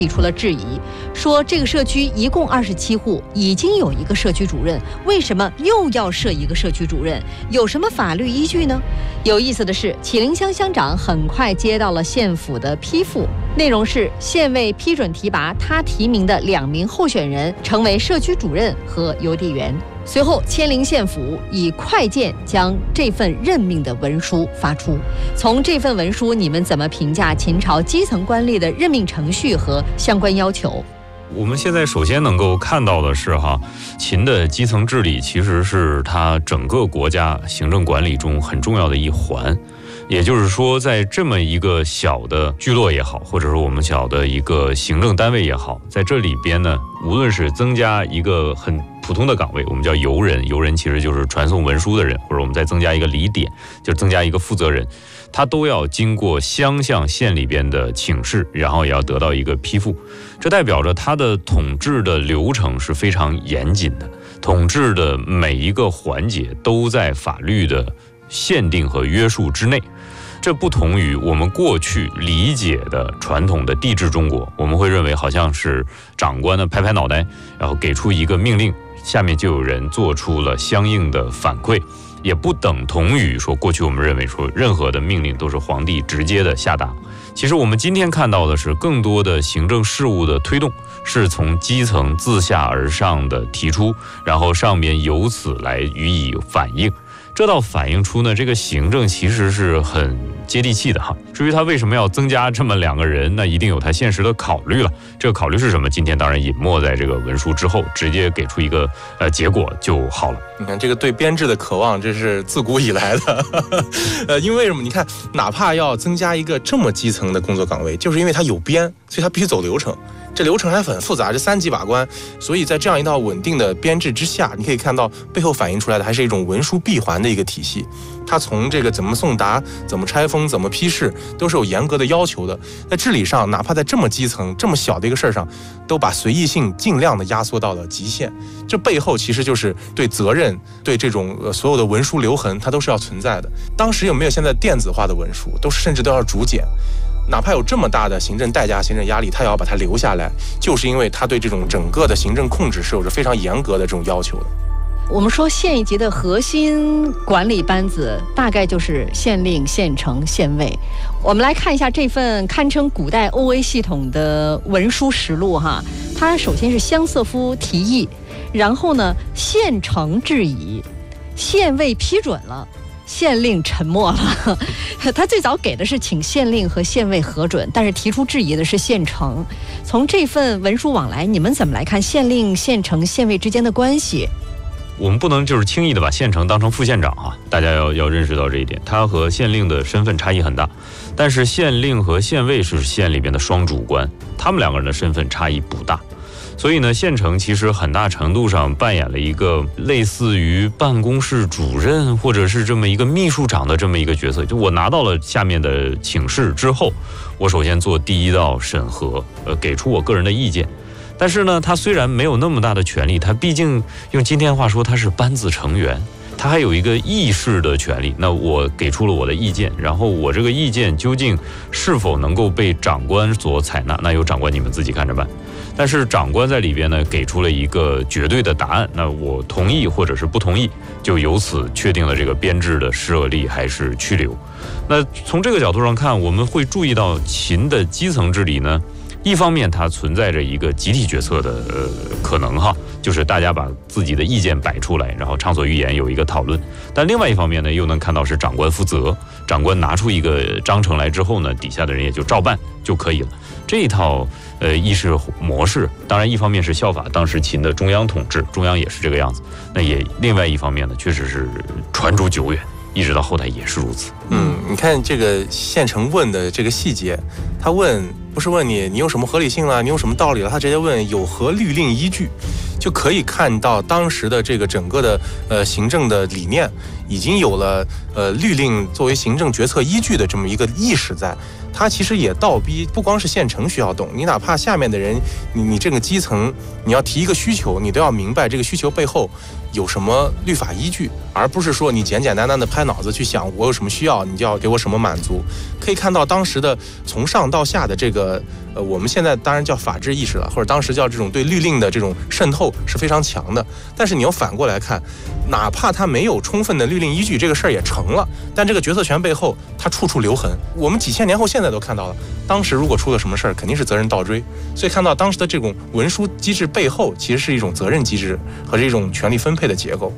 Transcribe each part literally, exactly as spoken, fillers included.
提出了质疑，说这个社区一共二十七户，已经有一个社区主任，为什么又要设一个社区主任？有什么法律依据呢？有意思的是，启灵乡乡长很快接到了县府的批复，内容是县委批准提拔他提名的两名候选人成为社区主任和邮递员。随后，千陵县府以快件将这份任命的文书发出。从这份文书，你们怎么评价秦朝基层官吏的任命程序和相关要求？ 我们现在首先能够看到的是哈，秦的基层治理其实是它整个国家行政管理中很重要的一环。也就是说，在这么一个小的聚落也好，或者说我们小的一个行政单位也好，在这里边呢，无论是增加一个很普通的岗位，我们叫邮人，邮人其实就是传送文书的人，或者我们再增加一个理点，就增加一个负责人，他都要经过乡向县里边的请示，然后也要得到一个批复。这代表着他的统治的流程是非常严谨的，统治的每一个环节都在法律的限定和约束之内。这不同于我们过去理解的传统的帝制中国，我们会认为好像是长官呢拍拍脑袋，然后给出一个命令，下面就有人做出了相应的反馈，也不等同于说过去我们认为说任何的命令都是皇帝直接的下达。其实我们今天看到的是更多的行政事务的推动是从基层自下而上的提出，然后上面由此来予以反应。这倒反映出呢，这个行政其实是很接地气的哈。至于他为什么要增加这么两个人，那一定有他现实的考虑了。这个考虑是什么？今天当然隐没在这个文书之后，直接给出一个呃结果就好了。 你看这个对编制的渴望，这是自古以来的。呃，因为什么？你看，哪怕要增加一个这么基层的工作岗位，就是因为它有编，所以它必须走流程。这流程还很复杂，这三级把关，所以在这样一套稳定的编制之下，你可以看到背后反映出来的还是一种文书闭环的一个体系。它从这个怎么送达、怎么拆封、怎么批示，都是有严格的要求的。在治理上，哪怕在这么基层、这么小的一个事儿上，都把随意性尽量的压缩到了极限。这背后其实就是对责任、对这种、呃、所有的文书留痕，它都是要存在的。当时有没有现在电子化的文书，都是甚至都要逐简。哪怕有这么大的行政代价、行政压力，他也要把它留下来，就是因为他对这种整个的行政控制是有着非常严格的这种要求的。 我们说县一级的核心管理班子大概就是县令、县城、县尉。我们来看一下这份堪称古代 O A 系统的文书实录哈，它首先是乡瑟夫提议，然后呢县城质疑，县尉批准了，县令沉默了。他最早给的是请县令和县尉核准，但是提出质疑的是县城。从这份文书往来，你们怎么来看县令、县城、县尉之间的关系？ 我们不能就是轻易的把县城当成副县长啊，大家要要认识到这一点，他和县令的身份差异很大。但是县令和县尉是县里边的双主官，他们两个人的身份差异不大。所以呢，县城其实很大程度上扮演了一个类似于办公室主任或者是这么一个秘书长的这么一个角色。就我拿到了下面的请示之后，我首先做第一道审核，呃，给出我个人的意见。但是呢，他虽然没有那么大的权利，他毕竟用今天话说，他是班子成员，他还有一个议事的权利。那我给出了我的意见，然后我这个意见究竟是否能够被长官所采纳，那由长官你们自己看着办。但是长官在里边呢给出了一个绝对的答案，那我同意或者是不同意，就由此确定了这个编制的设立还是去留。那从这个角度上看，我们会注意到秦的基层治理呢，一方面它存在着一个集体决策的呃可能哈，就是大家把自己的意见摆出来，然后畅所欲言，有一个讨论。但另外一方面呢，又能看到是长官负责，长官拿出一个章程来之后呢，底下的人也就照办就可以了。这一套呃议事模式，当然一方面是效法当时秦的中央统治，中央也是这个样子。那也另外一方面呢，确实是传逐久远，一直到后代也是如此。 嗯，你看这个县城问的这个细节，他问不是问你你有什么合理性了，你有什么道理了，他直接问有何律令依据，就可以看到当时的这个整个的呃行政的理念已经有了呃律令作为行政决策依据的这么一个意识在。它其实也倒逼不光是县城需要懂，你哪怕下面的人，你你这个基层，你要提一个需求，你都要明白这个需求背后有什么律法依据，而不是说你简简单单的拍脑子去想我有什么需要，你就要给我什么满足。可以看到当时的从上到下的这个呃，我们现在当然叫法治意识了，或者当时叫这种对律令的这种渗透是非常强的。但是你要反过来看，哪怕他没有充分的律令依据，这个事儿也成了，但这个决策权背后它处处留痕。我们几千年后现在都看到了，当时如果出了什么事儿，肯定是责任倒追。所以看到当时的这种文书机制背后，其实是一种责任机制和这种权力分配的结构。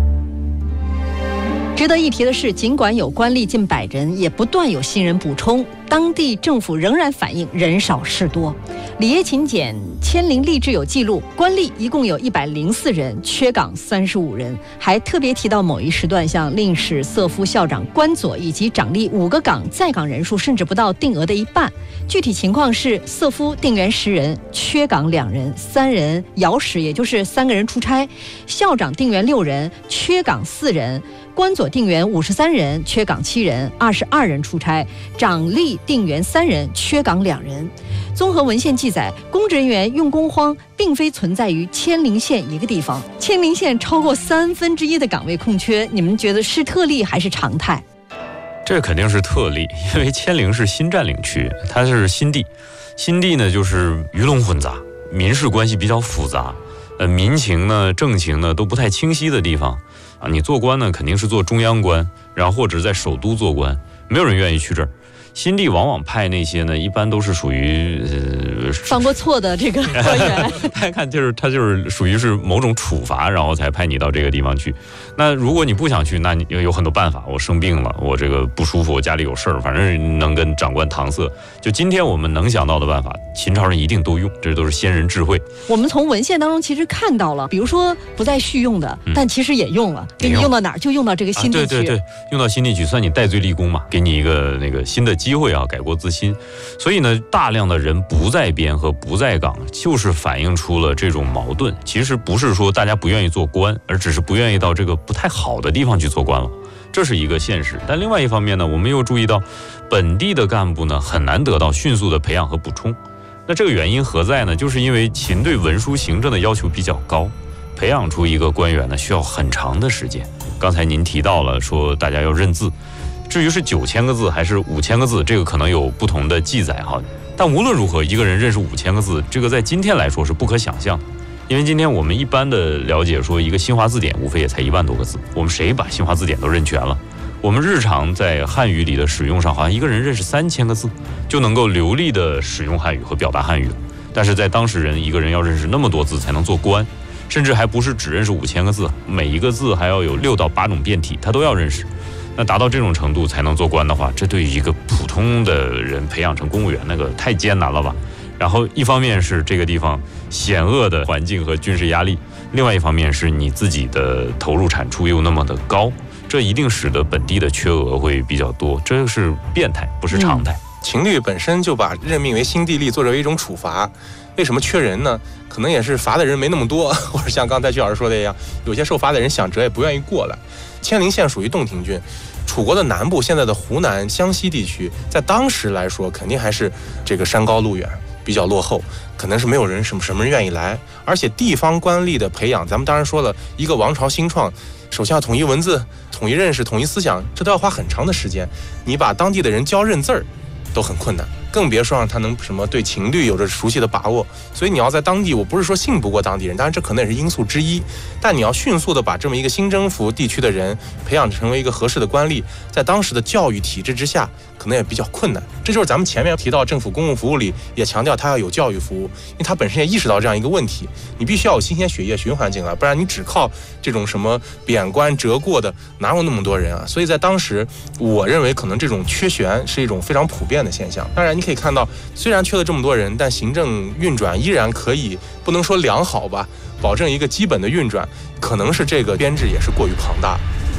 值得一提的是，尽管有官吏近百人，也不断有新人补充，当地政府仍然反映人少事多。里耶勤俭迁陵吏志有记录，官吏一共有一百零四人，缺岗三十五人，还特别提到某一时段，像令史、瑟夫、校长、官佐以及长吏五个岗在岗人数甚至不到定额的一半。具体情况是，瑟夫定员十人，缺岗两人，三人遥使，也就是三个人出差；校长定员六人，缺岗四人；官佐定员五十三人，缺岗七人，二十二人出差；长吏定员三人，缺岗两人。综合文献记载，公职人员用工荒并非存在于迁陵县一个地方，迁陵县超过三分之一的岗位空缺，你们觉得是特例还是常态？ 这肯定是特例，因为迁陵是新占领区，它是新地，新地呢就是鱼龙混杂，民事关系比较复杂，呃，民情呢、政情呢都不太清晰的地方啊。你做官呢肯定是做中央官，然后或者在首都做官，没有人愿意去这儿。新地往往派那些呢，一般都是属于呃犯过错的这个官员， 他看就是他就是属于是某种处罚，然后才派你到这个地方去。那如果你不想去，那你有很多办法。我生病了，我这个不舒服，我家里有事儿，反正能跟长官搪塞。就今天我们能想到的办法，秦朝人一定都用，这都是先人智慧。 我们从文献当中其实看到了，比如说不再续用的， 嗯、 但其实也用了，给你用到哪儿就用到这个新地区、 啊。对对对，用到新地区，算你戴罪立功嘛，给你一个那个新的机会啊，改过自新。所以呢，大量的人不在编和不在岗，就是反映出了这种矛盾。其实不是说大家不愿意做官，而只是不愿意到这个不太好的地方去做官了，这是一个现实。但另外一方面呢，我们又注意到本地的干部呢很难得到迅速的培养和补充。那这个原因何在呢？就是因为秦对文书行政的要求比较高，培养出一个官员呢需要很长的时间。刚才您提到了说大家要认字，至于是九千个字还是五千个字，这个可能有不同的记载哈。但无论如何，一个人认识五千个字，这个在今天来说是不可想象的。因为今天我们一般的了解说，一个新华字典无非也才一万多个字，我们谁把新华字典都认全了？我们日常在汉语里的使用上，好像一个人认识三千个字就能够流利的使用汉语和表达汉语了。但是在当时人，一个人要认识那么多字才能做官，甚至还不是只认识五千个字，每一个字还要有六到八种变体，他都要认识。那达到这种程度才能做官的话，这对于一个普通的人培养成公务员，那个太艰难了吧？然后一方面是这个地方险恶的环境和军事压力，另外一方面是你自己的投入产出又那么的高，这一定使得本地的缺额会比较多，这是变态，不是常态。 嗯、秦律本身就把任命为新地吏作为一种处罚，为什么缺人呢？可能也是罚的人没那么多，或者像刚才曲老师说的一样，有些受罚的人想折也不愿意过来。迁陵县属于洞庭郡，楚国的南部，现在的湖南、湘西地区，在当时来说肯定还是这个山高路远，比较落后，可能是没有人什么什么人愿意来。而且地方官吏的培养，咱们当然说了，一个王朝兴创，首先要统一文字、统一认识、统一思想，这都要花很长的时间。你把当地的人教认字儿都很困难，更别说让他能什么对秦律有着熟悉的把握。所以你要在当地，我不是说信不过当地人，当然这可能也是因素之一，但你要迅速的把这么一个新征服地区的人培养成为一个合适的官吏，在当时的教育体制之下，可能也比较困难。这就是咱们前面提到政府公共服务里也强调它要有教育服务，因为它本身也意识到这样一个问题，你必须要有新鲜血液循环进来，不然你只靠这种什么贬官折过的，哪有那么多人啊？所以在当时，我认为可能这种缺悬是一种非常普遍的现象。当然你可以看到，虽然缺了这么多人，但行政运转依然可以，不能说良好吧，保证一个基本的运转，可能是这个编制也是过于庞大。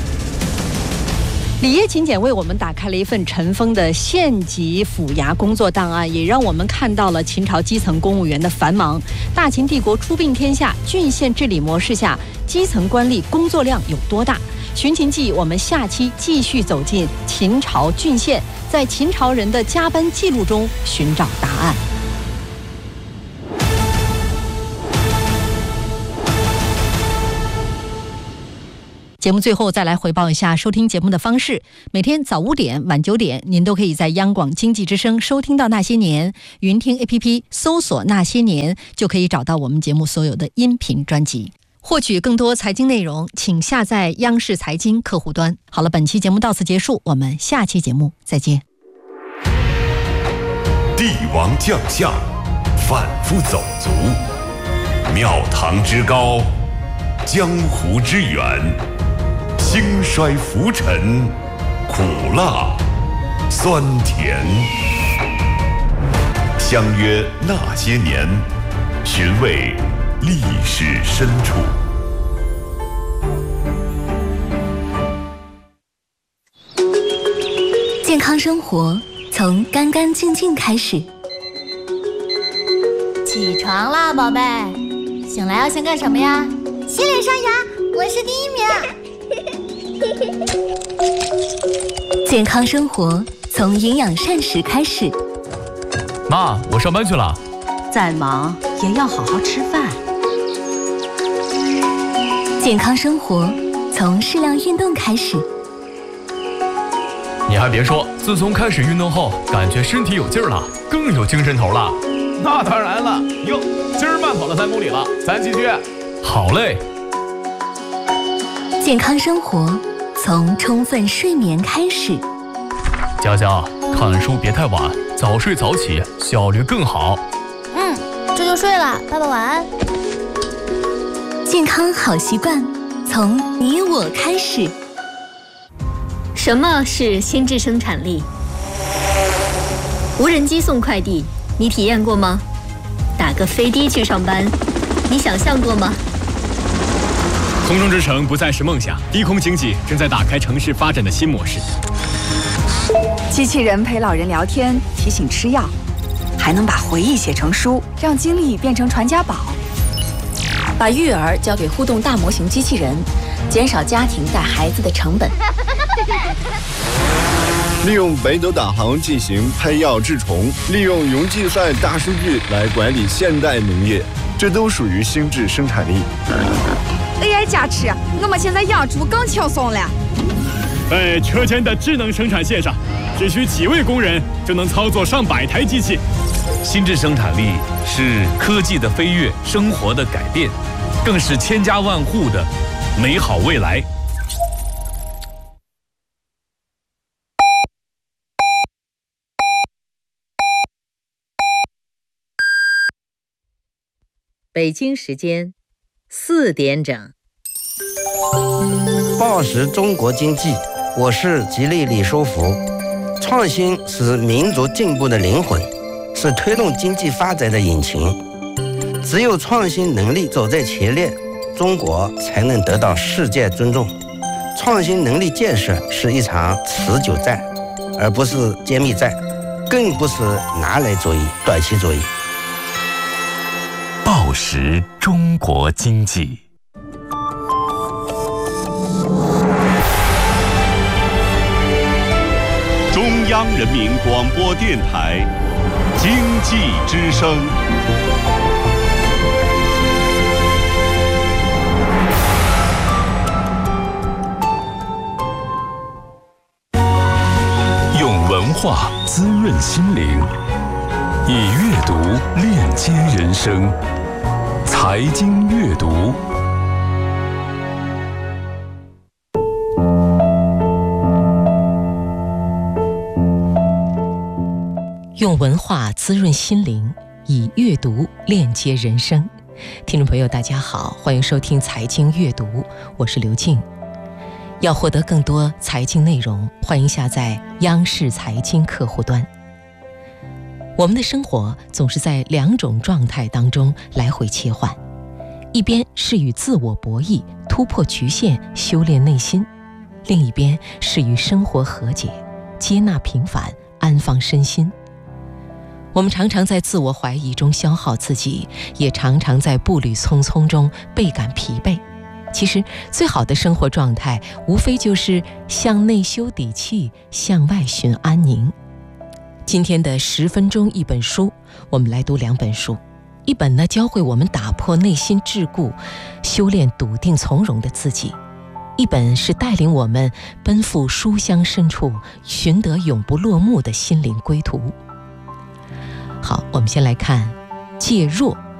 里耶勤俭为我们打开了一份尘封的县级府衙工作档案，也让我们看到了秦朝基层公务员的繁忙。大秦帝国初并天下，郡县治理模式下，基层官吏工作量有多大？寻秦记，我们下期继续走进秦朝郡县，在秦朝人的加班记录中寻找答案。 节目最后再来回报一下收听节目的方式。每天早五点、晚九点，您都可以在央广经济之声收听到《那些年》，云听 A P P 搜索《那些年》就可以找到我们节目所有的音频专辑。获取更多财经内容，请下载央视财经客户端。好了，本期节目到此结束，我们下期节目再见。 帝王将相，反复走卒，庙堂之高，江湖之远，兴衰浮沉，苦辣酸甜。相约那些年，寻味历史深处。 健康生活从干干净净开始。 起床啦，宝贝！醒来要先干什么呀？ 洗脸刷牙，我是第一名。 健康生活从营养膳食开始。 妈，我上班去了。 再忙也要好好吃饭。 健康生活从适量运动开始。 你还别说，自从开始运动后，感觉身体有劲儿了，更有精神头了。 那当然了，哟，今儿慢跑了三公里了，咱继续。 好嘞。 健康生活从充分睡眠开始。 佳佳，看书别太晚，早睡早起，效率更好。 嗯，这就睡了，爸爸晚安。 健康好习惯从你我开始。 什么是心智生产力？无人机送快递，你体验过吗？打个飞的去上班，你想象过吗？ 空中之城不再是梦想，低空经济正在打开城市发展的新模式。 机器人陪老人聊天，提醒吃药，还能把回忆写成书，让经历变成传家宝。 把育儿交给互动大模型机器人，减少家庭带孩子的成本。 利用北斗导航进行配药治虫，利用云计算大数据来管理现代农业，这都属于心智生产力。 A I 加持，我们现在养猪更轻松了。 在车间的智能生产线上，只需几位工人就能操作上百台机器。 心智生产力是科技的飞跃，生活的改变，更是千家万户的美好未来。 北京时间四点整。 报时中国经济，我是吉利李书福。创新是民族进步的灵魂，是推动经济发展的引擎。只有创新能力走在前列，中国才能得到世界尊重。创新能力建设是一场持久战，而不是歼灭战，更不是拿来主义、短期主义。 报时中国经济。中央人民广播电台经济之声。用文化滋润心灵，以阅读链接人生。财经阅读， 用文化滋润心灵，以阅读链接人生。听众朋友大家好，欢迎收听财经阅读，我是刘静。要获得更多财经内容，欢迎下载央视财经客户端。我们的生活总是在两种状态当中来回切换，一边是与自我博弈，突破局限，修炼内心；另一边是与生活和解，接纳平凡，安放身心。我们常常在自我怀疑中消耗自己，也常常在步履匆匆中倍感疲惫。其实最好的生活状态，无非就是向内修底气，向外寻安宁。今天的十分钟一本书，我们来读两本书。一本呢，教会我们打破内心桎梏，修炼笃定从容的自己； 一本是带领我们奔赴书香深处，寻得永不落幕的心灵归途。好，我们先来看戒弱